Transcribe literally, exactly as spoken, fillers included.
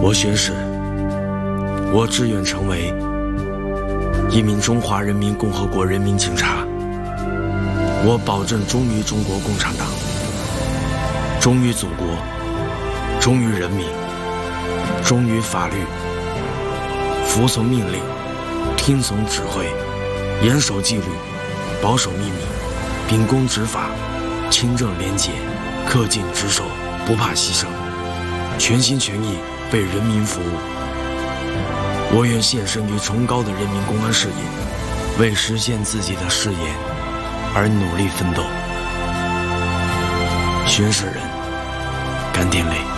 我宣誓，我志愿成为一名中华人民共和国人民警察。我保证忠于中国共产党，忠于祖国，忠于人民，忠于法律，服从命令，听从指挥，严守纪律，保守秘密，秉公执法，清正廉洁，恪尽职守，不怕牺牲，全心全意为人民服务。我愿献身于崇高的人民公安事业，为实现自己的誓言而努力奋斗。宣誓人：甘天雷。